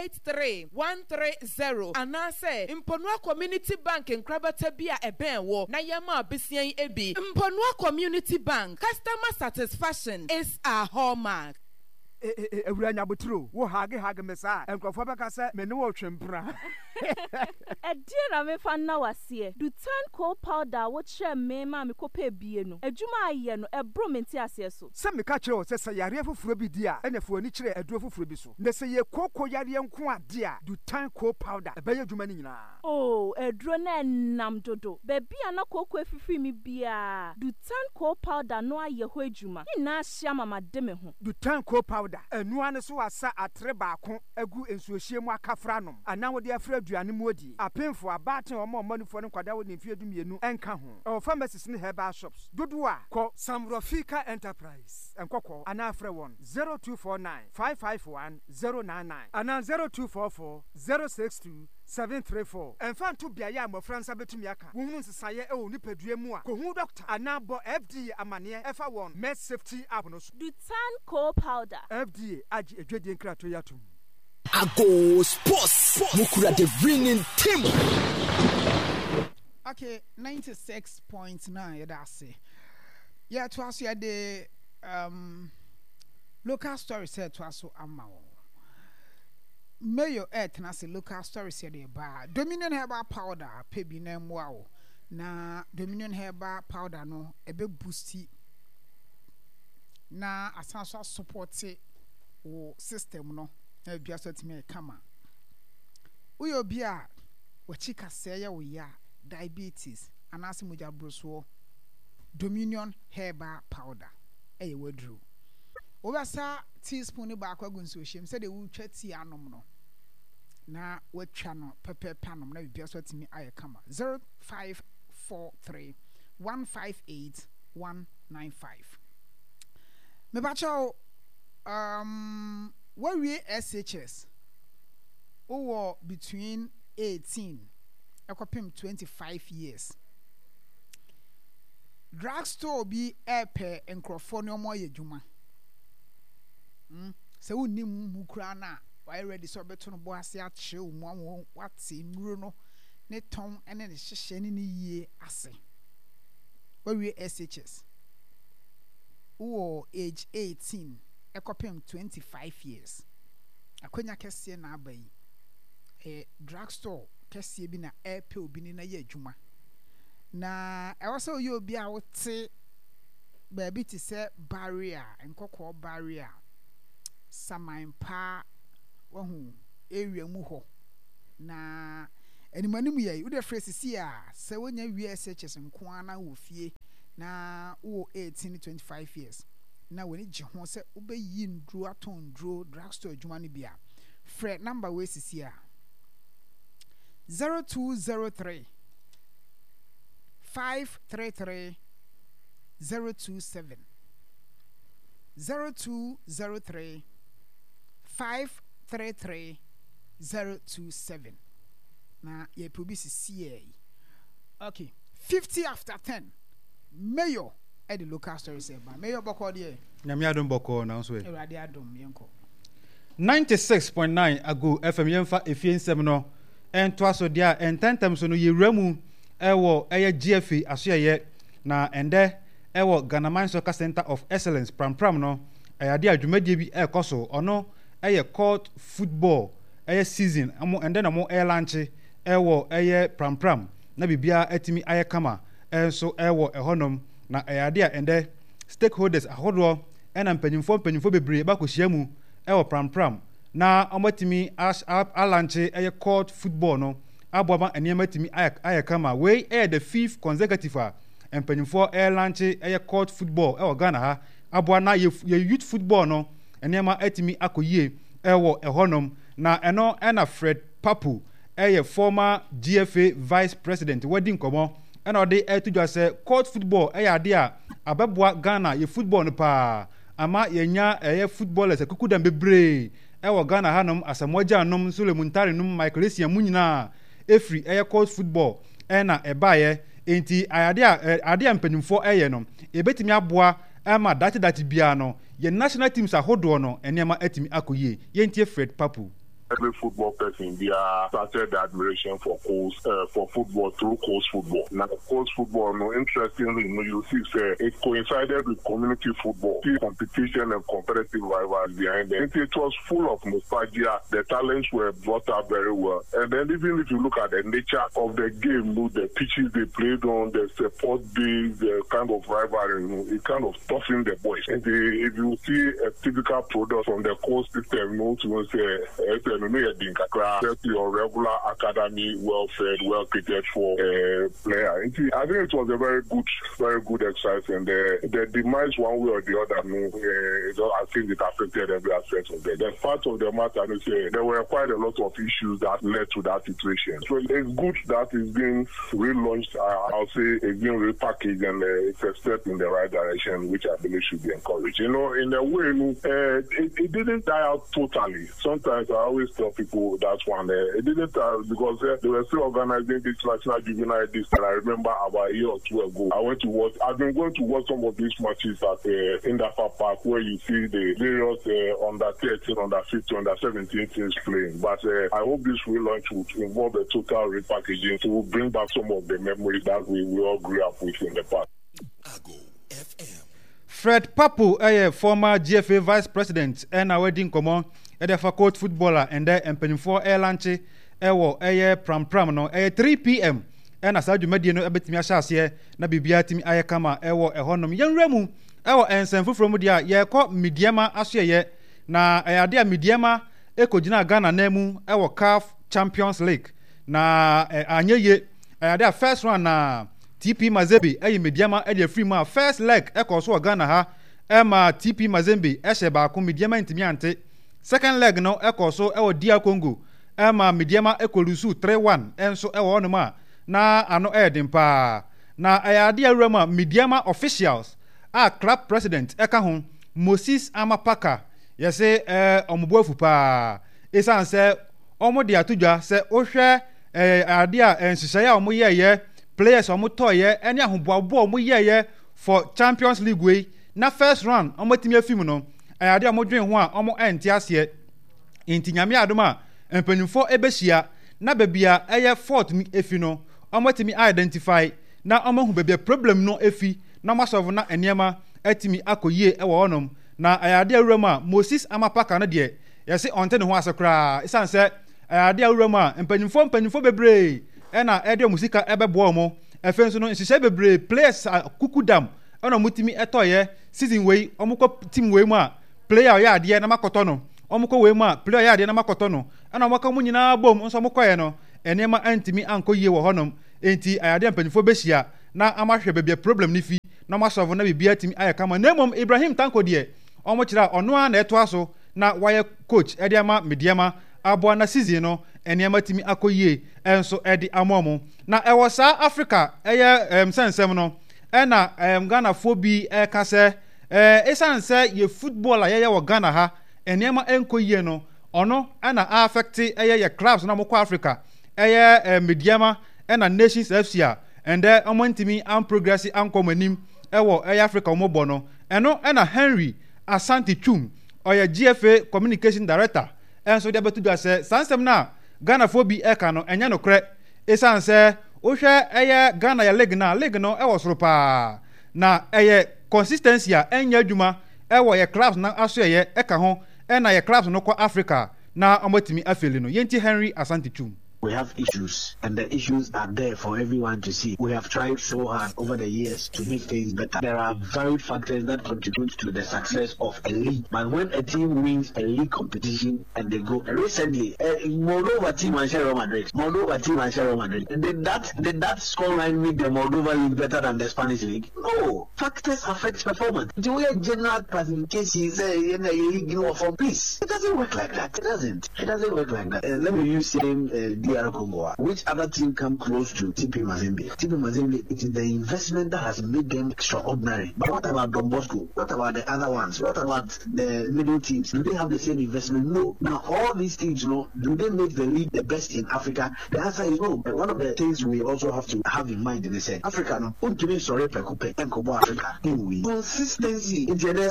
130 anase Mponua Community Bank in Krabatabia eben wo na yama besian ebi. Mponua Community Bank, customer satisfaction is our hallmark. Ewuranya boturo wo hage mesa enkrofo beka se me ne wo twempra Edira me fa na wase Dutan coal powder wo kire me ma me kopa bie no adwuma aye no ebro menti ase so se me ka kire o se yare foforo bi dia enefo ani kire aduro foforo bi so ne se ye koko yare nko ade a Dutan coal powder ebeye adwuma ni nyina oh aduro na nam dodo be bia na koko afifiri mi bia Dutan coal powder no aye ho adwuma ina ahia mama de me ho Dutan coal powder enua ne so asa atre baako agu ensuohie mu akafra nom ana wo de afra aduane mu odi apemfo abaten omanufo ne kwada wo ne mfie dumienu enka ho o pharmacies ne herbal shops dodo a ko Samrofika Enterprise enkoko ana afra won 0249 551 099 ana 0244 062 734 Enfanto biaya amofransa betumi aka wohunu nsesaye e wo nipadua mu a kohu doctor anabo FDA amane efa won med safety app no so Dutan coal powder FDA agi edwedie nkrato yatum Ago Sports Mukura the winning team. Okay, 96.9 that's it. Yeah, it was the local story said to us amao. Mayo et na se local story said the bar Dominion herbal powder pebi na wow. Na Dominion herbal powder no ebe boosti na asanso support o system no na bia so timi kama uyo bia wachika seya wo ya diabetes anase moja broso Dominion herbal powder eye wadru obasa teaspoon ba akwagu nso hiem se de wo twa ti anom no na watwa no pepe panom na bia so timi aye kama 0543 158 195 me bacho what we SHS between 18 ekopim 25 years. Drugstore bi epe enkrofo ne omo ye dwuma. Se wonni mu kura na why ready so beto no bo ase a chew mu wate nuro no ne ton ene ne hyehye ne yie ase. We SHS. Who age 18 ekopim 25 years. Akonya kese na abai. Drugstore kese bi na epe obi ni na ye adwuma. Na also you be a wote baby to say barrier nkokɔ barrier saman pa wahu area mu hɔ na animanim yɛ wo de phrase si a sɛ wonya WSHS nko ana wo fie na wo 18 to 25 years na woni gye ho sɛ wobeyi ndro aton ndro drugstore adwuma no bia frɛ number we sisi a 0203 533 027 0203 533 027 na ye probisi CA. Okay, 50 after 10 mayor at the local story say mayor boko there nyame adom boko na so e erade adom yenko 96.9 ago FM yemfa efie nsem no ento aso dia ententem so no yewramu ewo eye GFA asoye na ende ewo Ghana Soccer Center of Excellence pram no ayade adwumadie bi ekoso ono eye court football eye season amo ende na mo launch ewo eye pram na bibia atimi aye kama enso ewo ehonom na ayade a ende stakeholders ahodo ena mpanyimfo bebre ba kohia mu ewo pram na omatimi launch eye court football no aboaba eniema timi aye kama we the 5th consecutive mpanyimfo launch eye court football ewo Ghana ha aboa na ye youth football no eniema atimi akoyie ewo ehonom na eno ena Fred Papu eye former GFA vice president wedding komo ena ode etudwa se court football eye ade a abeboa Ghana ye football no pa ama yenya eye footballers akukudam bebre ewo Ghana hanom asamoja anom Sulemuntari num Michael Essien munyina efri eye court football ena ebaye enti ade mpanimfo eye no ebetimi aboa ama dati bia no ye national teams ahodo no enema atimi akoyie yentie Fred Papu. Every football person started the admiration for football through coast football. Now, coast football, interestingly, you see, it coincided with community football, competition and competitive rivals behind it. It was full of nostalgia. The talents were brought up very well. And then even if you look at the nature of the game, the pitches they played on, the support base, the kind of rivalry, it kind of toughened the boys. And if you see a typical product from the coast system, your regular academy, well-fed, well-catered for player. I think it was a very good exercise, and the demise one way or the other, I think it affected every aspect of it. The fact of the matter is there were quite a lot of issues that led to that situation. So it's good that it's being relaunched. I'll say it's being repackaged, and it's a step in the right direction, which I believe should be encouraged. In a way, it didn't die out totally. Sometimes I always tell people that's one. It didn't because they were still organizing this national juvenile this, and I remember about a year or two ago, I've been going to watch some of these matches at Indafa Park, where you see the various under 13, under 15, under 17 teams playing. But I hope this relaunch will involve a total repackaging to bring back some of the memories that we all grew up with in the past. Fred Papu, former GFA vice president, and our wedding common. Edefa court footballer and mpanimfo lanche ewo pram no 3 p.m. and asaju medie no ebetimi ahase na bibia timi ayekama ewo ehonom yenremu ewo ensenfo from dia ye ko Midiama asoye na ayade a Midiama ekogina Ghana namu ewo CAF Champions League na anyeye ayade a first round na TP Mazembe Midiama e free ma first leg ekoso Ghana ha ema TP Mazembe ba ko Midiama ntimi ante. Second leg no ekoso ewo DR Congo ema Midiama ekolusu 3-1 enso ewo onuma na ano edimpa na ayade awrama Midiama officials club president eka ho Moses Amapaka yese omuboafu pa esan se omo de atudwa se ohwe ade a nhyehyɛ a ɔmo yɛyɛ players ɔmo tɔɔyɛ ɛne ahoboabo ɔmo yɛyɛ for Champions League way na first round ɔmo timi afim no ade a ɔmo dwen ho a ɔmo ɛnte aseɛ nti nyame adom a mpanyinfo ebehyia na baabi a ɛyɛ fault ni efi no ɔmo timi identify na ɔmo hu baabi a problem no efi na ɔmo asɔfo na nneɛma atimi akɔ yie ɛwɔ hɔnom na ade a wuram a Moses Amapaka no deɛ yɛse ɔnte ne ho ase koraa esan sɛ ade a wuram a mpanyinfo bebree ɛna ɛde ɔmo sika ɛbɛboa ɔmo ɛfɛ nso no nhyehyɛ bebree players kuku dam ɛna ɔmo timi ɛtɔyɛ season wei ɔmo kɔ team wei mu a player ɔyɛ adeɛ na makɔtɔ no ɔmo kɔ wei mu a player ɔyɛ adeɛ na makɔtɔ no ɛna ɔmo ka mo nyinaa bom nso ɔmo kɔyɛ no nneɛma antimi ankɔ yie wɔ hɔnom enti ade mpanyinfo behyia na amahwɛ baabi problem ne fi na masɔfo na bibia timi ayɛ kama na mmom Ibrahim Tanko deɛ ɔmo kyerɛ ɔno a na ɛtoa so na wayɛ coach ɛde ama mediama aboa na season no nneɛma timi akɔ yie ɛnso ɛde ama ɔmo na ɛwɔ saa Africa ɛyɛ sɛnsɛm no ɛna Ghanafoɔ bi ɛka sɛ ɛsan sɛ yɛ football a yɛyɛ wɔ Ghana ha nneɛma ɛnkɔ yie no ɔno ɛna affect ɛyɛ yɛ clubs na ɔmo kɔ Africa ɛyɛ mediama ɛna Nations FC a ɛndɛ ɔmo ntimi progress ankɔ mo anim ɛwɔ ɛyɛ Africa ɔmo bɔ no ɛno ɛna Henry Asante Twum ɔyɛ GFA communication director ɛnso deɛ bɛtu do asɛ sansɛm na Ghanafoɔ bi ɛka no ɛnyɛ nokorɛ ɛsan sɛ wohwɛ ɛyɛ Ghana yɛ league no ɛwɔ soro paa na ɛyɛ consistency a ɛnyɛ adwuma ɛwɔ yɛ clubs na aso ɛyɛ ɛka ho ɛna yɛ clubs no kɔ Africa na ɔmɔtumi afeli no yɛnti Henry Asante Twum. We have issues, and the issues are there for everyone to see. We have tried so hard over the years to make things better. There are varied factors that contribute to the success of a league. But when a team wins a league competition and they go recently, Moldova team and Real Madrid, did that scoreline make the Moldova league better than the Spanish league? No, factors affect performance. The way general classification is in a league, please, it doesn't work like that. It doesn't work like that. Let me use same. Congo. Which other team come close to TP Mazembe? TP Mazembe, it is the investment that has made them extraordinary. But what about Don Bosco? What about the other ones? What about the middle teams? Do they have the same investment? No. Now all these teams, do they make the league the best in Africa? The answer is no. But one of the things we also have to have in mind is that Africa, consistency.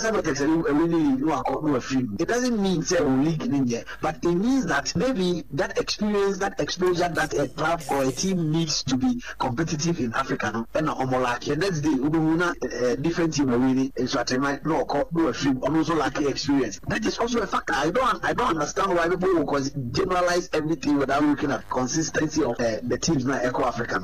It doesn't mean say league in India, but it means that maybe that experience, that exposure that a club or a team needs to be competitive in Africa, and the next day we different team really also lack experience. That is also a factor. I don't understand why people will generalize everything without looking at consistency of the teams na Eco African.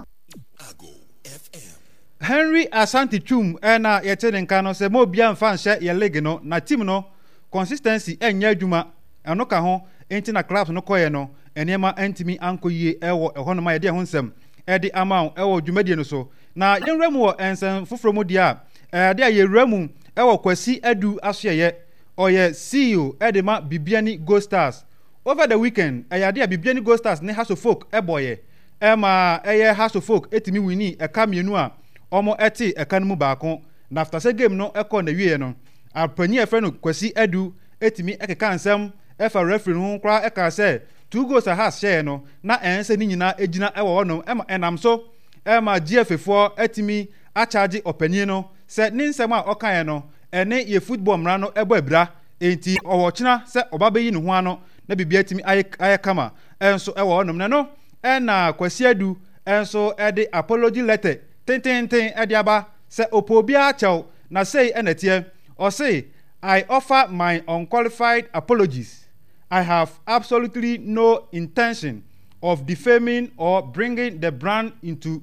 Henry Asante Twum na yete ne nka no se mo bia mfa nhye ye league no na team no consistency enya adwuma eno ka ho enti na clubs no koye no enema antimi ankoyie ewo eho no ma ye de ho nsem edi ama ewo dwumadie no so na yenwram wo ensem foforo mu dia de ayewram ewo kwasi adu asoye oye CEO edema Bibiani Gold Stars over the weekend ayade a Bibiani Gold Stars ne House of Folk eboye ema eye House of Folk etimi wini eka mienu a omo eti eka no mu baako na after say game no ekọ na wie no apani efre no kwasi adu etimi ekeka nsem efa referee no kra eka say 2 goals a has share no na ense ni nyina ejina ewo wono ema enam so ema GFA4 etimi a charge opani no se ni nsem a okan no ene ye football mra no ebo abira enti owo kina se obabeyi ne ho ano na bibia etimi ayekama enso ewo wono na no ena kwasi adu enso ede apology letter ten ede aba se opobia achew na say enetie or say I offer my unqualified apologies. I have absolutely no intention of defaming or bringing the brand into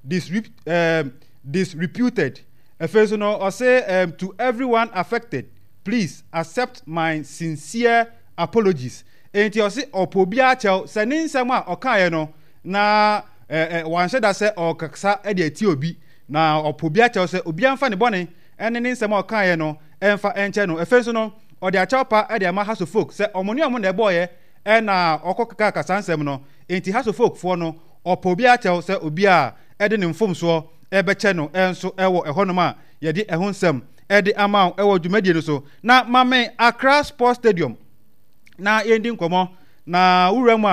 disreputed. Or say to everyone affected, please accept my sincere apologies. Enti o se opobia achew se ni nsema okaye no na wanhye da se okaksa e de ati obi na opobia achew se obi amfa ne bone ene ni nsema okaye no emfa enche no efenso no odi achapa e de ama House of Folk se omoni omo na eboye e na okokaka kasansem no enti House of Folk fo no opobia achew se obi a e de ne mfomso e beche no enso ewo ehonoma ye de ehonsem e de ama ewo dwumadie no so na mame Accra Sports Stadium na yendi nkomo na wuram a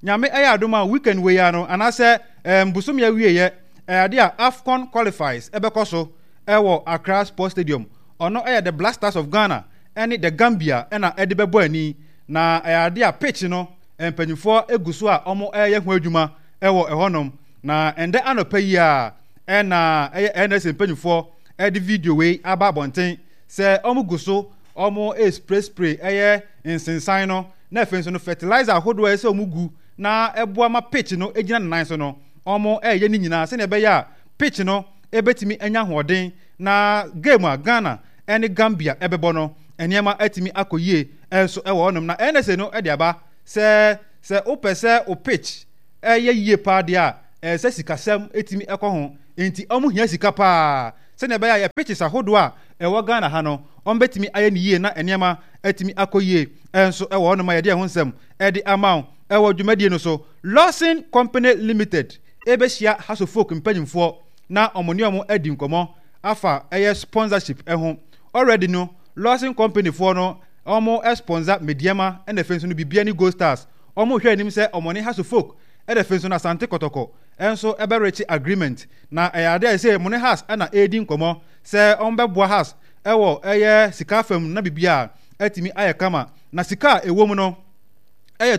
nyame ɛyɛ adoma weekend we ya no anase busum ya wie ye ade a AFCON qualifies ebekɔ so ɛwɔ Accra Sports Stadium ɔno ɛyɛ the Black Stars of Ghana ɛne the Gambia ɛna ɛde bɛbɔ ani na ade a pitch no mpanyinfoɔ eguso a ɔmo ɛyɛ ho adwuma ɛwɔ ɛhɔnom na ɛndɛ anɔpa yi a ɛna ɛyɛ NS mpanyinfoɔ ɛde video wei aba abɔnten sɛ ɔmo guso ɔmo spray ɛyɛ nsensan no na afei nso no fertilizer ahodoɔ ɛsɛ ɔmo gu na ɛboa ma pitch no egyina nan so no ɔmo ɛyɛ ne nyinaa sɛ na ɛbɛyɛ a pitch no ebetimi anya hoɔden na game a Ghana ɛne Gambia ɛbɛbɔ no nneɛma atimi akɔ yie ɛnso ɛwɔ ɔnom na NSA no ɛde aba sɛ wopɛ sɛ o pitch ɛyɛ yie paa deɛ a ɛsɛ sikasɛm etimi ɛkɔ ho enti ɔmo hia sika paa sɛ na ɛbɛyɛ a yɛ pitches ahodoɔ a ɛwɔ Ghana ha no ɔmo betimi ayɛ ne yie na nneɛma atimi akɔ yie ɛnso ɛwɔ ɔnom a yɛde ɛho nsɛm ɛde ama ɛwɔ dwumadie no so Lawson Company Limited ebehyia House of Folk mpanyinfoɔ na ɔmo ne ɔmo adi nkɔmɔ afa ɛyɛ sponsorship ɛho already no Lawson Company foɔ no ɔmo sponsor Mediama ɛna afei nso no bibia ne Gold Stars ɔmo hwɛ anim sɛ ɔmo ne House of Folk ɛna afei nso no Asante Kɔtɔkɔ ɛnso ɛbɛrekyi agreement na ɛyɛ ade a ɛsɛ mo ne House ɛna ɛdi nkɔmɔ sɛ ɔmo bɛboa House ɛwɔ ɛyɛ sika fam na bibia ɛtumi ayɛ kama na sika a ɛwɔ mu no ɛyɛ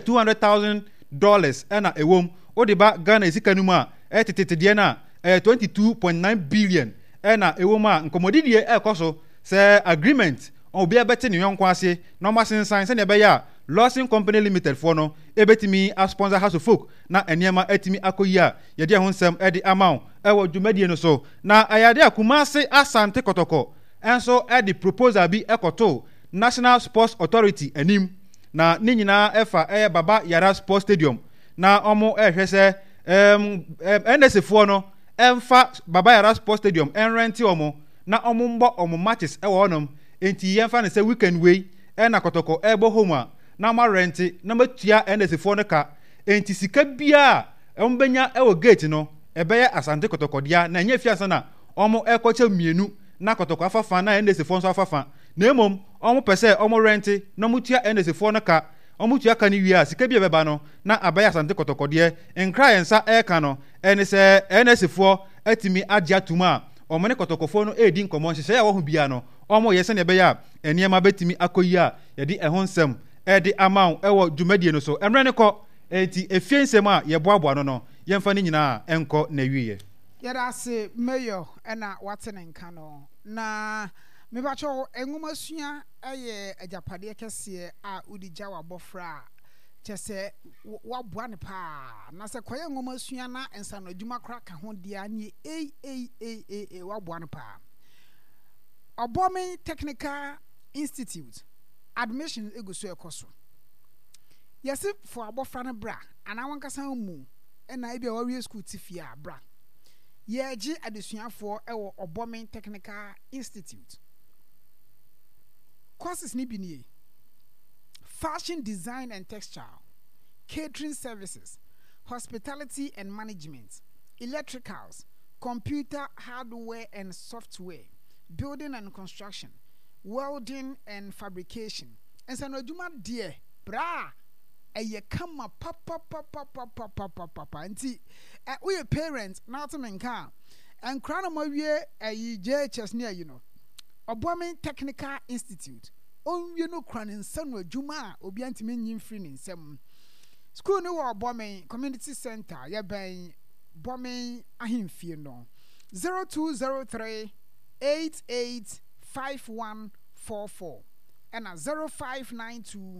$200,000 ɛna ɛwɔ mu wode ba Ghana sika no mu a ɛtetetedeɛ no a ɛyɛ 22.9 billion ɛna ɛwɔ mu a nkɔmmɔdidie ɛkɔ so sɛ agreement obi abɛte ne yɔnko ase na ɔma sensan sɛ ne ɛbɛyɛ a Lawson Company Limited foɔ no ebetimi a sponsor House of Folk na nneɛma atimi akɔyi a yɛde ɛho nsɛm ɛde ama ɛwɔ dwumadie no so na ayade a Kumasi Asante Kɔtɔkɔ ɛnso ɛde proposal bi ɛkɔto National Sports Authority anim na ne nyinaa ɛfa ɛyɛ Baba Yara Sports Stadium na ɔmo ɛhwɛ sɛ NSA foɔ no ɛmfa Baba Yara Sports Stadium ɛnrɛnte ɔmo na ɔmo mbɔ ɔmo matches ɛwɔ ɔnom enti yɛmfa ne sɛ weekend wei ɛna Kɔtɔkɔ ɛbɔ home a na ma rɛnte na matua NSA foɔ no ka enti sika biaa ɔmo bɛnya ɛwɔ gate no ɛbɛyɛ Asante Kɔtɔkɔ dea na ɛnyɛ fiasa na ɔmo ɛkɔkyɛ mmienu na Kɔtɔkɔ afafa na NSA foɔ nso afafa na emom ɔmo pɛ sɛ ɔmo rɛnte na mo tua NSA foɔ no ka ɔmo tua ka ne wie a sika bi bɛba no na abɛyɛ Asante Kɔtɔkɔ deɛ nkra yɛn nsa ɛka no ɛne sɛ NSA foɔ atimi agye atum a ɔmo ne Kɔtɔkɔfoɔ no ɛredi nkɔmmɔ nhyehyɛ a wɔho bia no ɔmo yɛ sɛnea ɛbɛyɛ a nneɛma bɛtumi akɔyi a yɛde ɛho nsɛm ɛde ama wo ɛwɔ dwumadie no so ɛmmerɛ ne kɔ enti efie nsɛm a yɛboaboa no no yɛmfa ne nyinaa ɛnkɔ na wieɛ yɛda ase mayor ɛna wate ne nka no na mebakyɛw nwoma sua ɛyɛ agyapadeɛ kɛseɛ a wodi gya wabɔfra a kyɛ sɛ waboa ne paa na sɛ kɔyɛ nwoma sua na nsano adwuma kora ka ho deɛ ne waboa ne paa Obomi Technical Institute admission egu so ekoso yesi for abofra ne bra ana wankasa mu na ebi awie school tifia bra yeji adesuafo ewo Obomi Technical Institute courses ni bi nie fashion design and textile, catering services, hospitality and management, electricals, computer hardware and software, building and construction, welding and fabrication. And so no juma dear bra eye kama papa nti we parents na to menka and crown ma wie ayi JHS near you know Obomi Technical Institute onwie no kran nsa no adwuma obi antime nyim free ne nsam school no wo Obomi Community Center ya ban Bomi ahemfie no 0203 885144 and 0592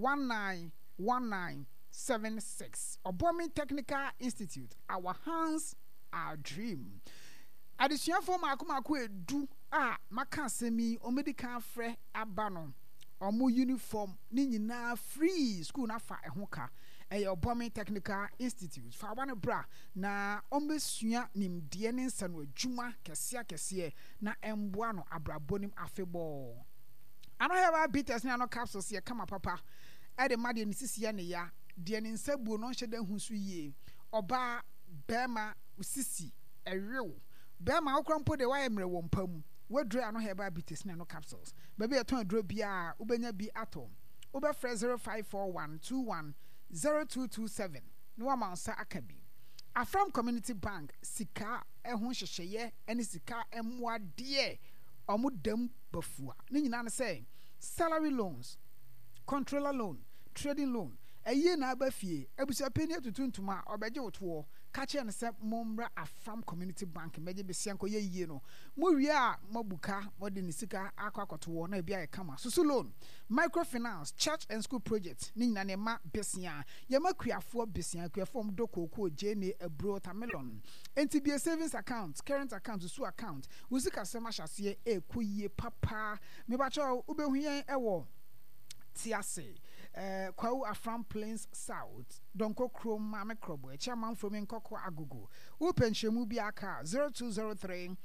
191976 Obomi Technical Institute, our hands our dream. Addition for Makumako edu maka semi omedical fre abano omo uniform ni nyina free school na fa ehoka Obomi Technical Institute fa wane bra na ombesua nimde ne nsa no adwuma kese na emboa no abrabonim afebo ano heba bitters ne ano capsules ye kama papa de made ne sisia ne ya de ne nsa buo no hye da husu yie oba bema usisi ewew bema okrampo de waye mre wo mpam wadre ano heba bitters ne ano capsules baby eton adro bia ubenya bi atom ube 0541210227 no amansa akabi Afram Community Bank sika ehun hyehyeye ene sika emwade omudam bafua ne nyina ne say salary loans, controller loan, trading loan eye na abafie abusa peni atutuntuma obeje woto kache ne se momra Afram Community Bank meje besianko ye no mo wie a mabuka mode ne sika akwakoto na bia ye kama susu loan, microfinance, church and school project ni nyina ne ma besia ye makuafo besia kuafo mdokoko jene ebro tamelon enti bia savings account, current account, su account usika sema hyase ekuye papa me ba cho ubehu yen ewo tiase Kwau Afram Plains South Donko Chrome Mame Krobo chairman from Nkoko Agogo upenshemu bi aka 0203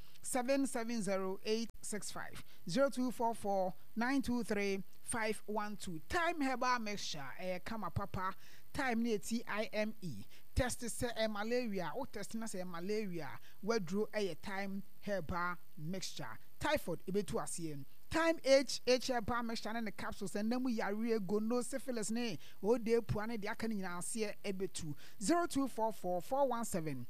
770865 0244 923 512 time herbal mixture kama papa time ne TIME test say malaria o test na say malaria wedro time herbal mixture typhoid ebetu asien time herbal mixture and the capsules and then we are go no syphilis ne o de puane de aka nyina ase ebetu 0244 417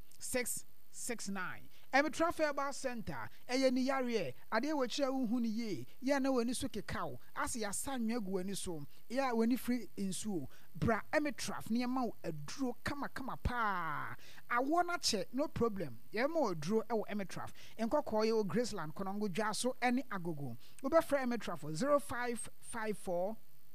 669 Emetra Herbal Center ni yare ade we kire hu ni ye ya na wani so kekao ase ya sanwe gu wani so ya wani free insuo bra Emetra ne ma aduro kama pa awona che no problem ye ma aduro e wo Emetra enkoko ye o Graceland konongo dwa so ene agogo we be free Emetra 0554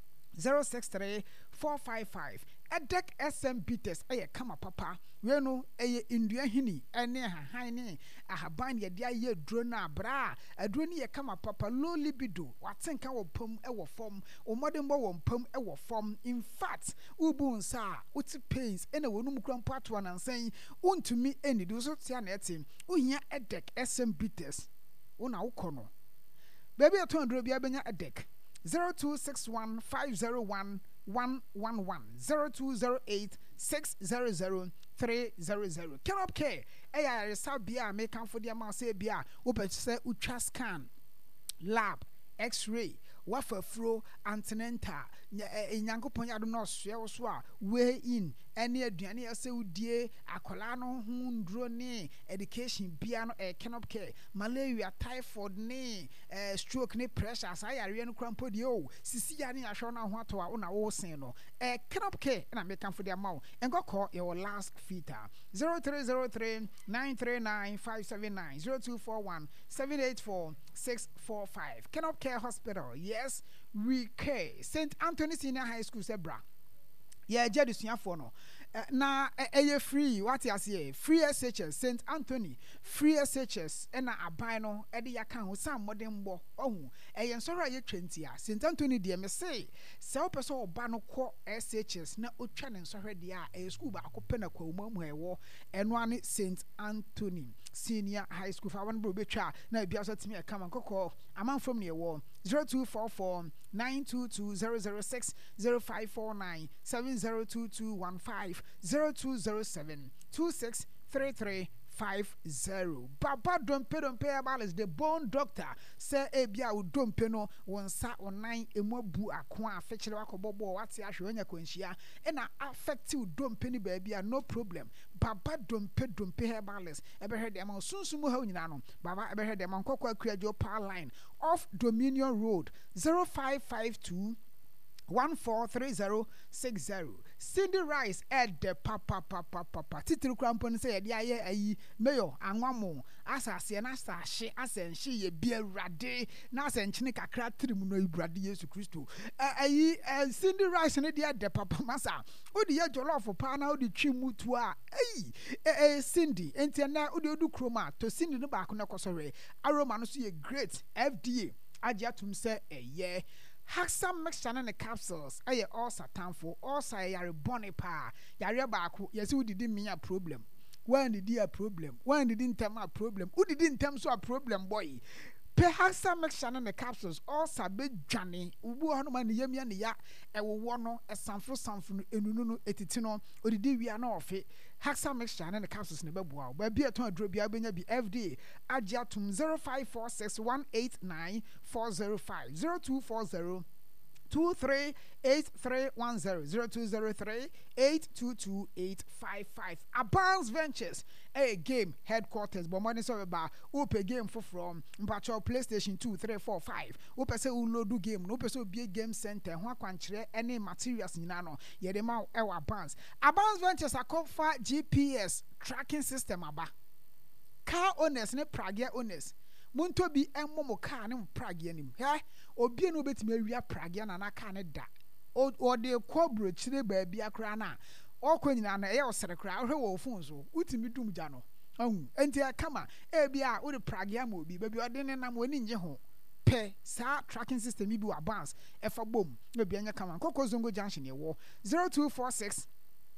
063 455 Edek SMB test kama papa we no indua hini ene hahan ne ahaban ye dia ye duro na bra aduro ni ye kama papa low libido watenka wo pam wo fom o modern bo wo pam wo fom in fact ubu nsa uti pains ene wonum krampo ato anansan untumi eni do so tia na etim uhia Edek SMB test una ukono baby aton duro bia benya Edek 0261 501 111 0208 600 300 Canop Care Sabia make for the amount say bia open say ultra scan lab x-ray wafa fro antenenta nyankopon yado no so so a way in any aduane ase udie akola no ho ndro ne education bia no Canop Care malaria typhoid ne stroke ne pressure asayare no krampo die o sisi ya ne ahwo na ho ato a una wo sen no Canop Care na make for the amount engoko your last filter 0303 939 579 0241 784 645 Canop Care Hospital. Yes, we care. St. Anthony Senior High School Sebra. Yeah, Jedusua for no. Na free. What you say? Free SHS St. Anthony. Free SHS. Na abino. Edi yakan some modern bo. Oh, sorry ye 20 St. Anthony dear me say. So person obano ko SHS na uchane sorry dia school ba akopena kwa umamu hewo. Enwani St. Anthony Senior High School. For one brobecha na biasa timi akama koko. Among from near war 0244 922 006 0549 702215 0207 263350. Baba dompe abalis the bone doctor say ebia u dompe no wonsa online emobu akwa afechire wakobobo wati ahwe nya kwanhia na affect u dompe ni baabia no problem. Baba dompe abalis ebe he dem sunsumu ha nyina no baba ebe he dem nkokwa akuajo power line off Dominion Road 0552 143060. Cindy Rice at the papa titiri krampon say dia ye ayi mayo anwamo asase na asase asenhye ye bia urade na asenchine kakra trimu no ibrade Yesu Kristo ayi Cindy Rice ne dia de papa masa odi ye jollof pa na odi twimutu a ayi Cindy enti na odi odu kroma to Cindy no ba ko na kosore aroma no so ye great FDA agiatum say eye Haxam mixture and the capsules all satanfo all say yare bonny pa yare baako yes who did me a problem when did a problem when didn't tell my problem who didn't tell so a problem boy perhaps some mixture and the capsules all sabe Johnny ubu hanuman yemi and ya wono a sanfo enunu etitino or the we are no of it Haxa mixture and the capsules never wow but be a ton drobia benya be FD ajatum 0546 189 405 0240 0203-8310 0203-822-855. Abans Ventures a game headquarters but money so about open game for from Mpacho PlayStation 2 3 4 5 open say load game no person be game center ho akwankyere any materials nyina no ye dem e wa Abans Ventures akofa GPS tracking system aba car owners ne pragia owners Munto bi emmo car ne pragia nim he obi no betime awia pragia na car ne da o de kwabro chire ba bia kra na okwa nyina na e osere kra hwe wo phone so utimi dum gya no ahu enti akama e bia wo de pragia ma obi ba bi ode ne nam woni nje ho pe sa tracking system bi wa Abans e fa bom e bia nya kama Koko Zongo junction e wo 0246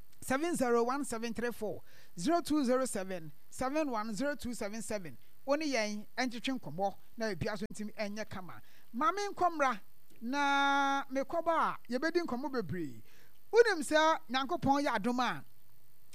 701734 0207 710277 Oni yen entwetwe nkomo na bia so ntim enye kama mame nkomra na mekoba ye bedi nkomo bebre unim se nyankopon ya adoma